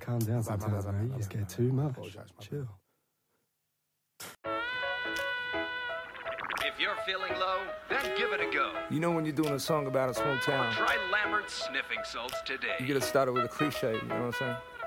calm down sometimes, man. You just get too much. Chill. If you're feeling low, then give it a go. You know when you're doing a song about a small town, Try Lambert's Sniffing Salts today. you gotta start it with a cliche, you know what I'm saying?